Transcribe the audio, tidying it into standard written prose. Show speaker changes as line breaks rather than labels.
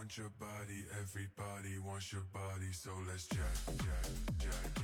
want your body, everybody wants your body, so let's jack, jack, jack.